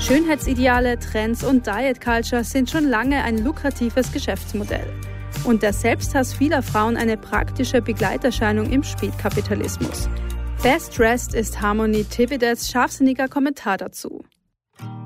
Schönheitsideale, Trends und Diet Culture sind schon lange ein lukratives Geschäftsmodell. Und der Selbsthass vieler Frauen eine praktische Begleiterscheinung im Spätkapitalismus. Best Dressed ist Harmony Tivedets scharfsinniger Kommentar dazu.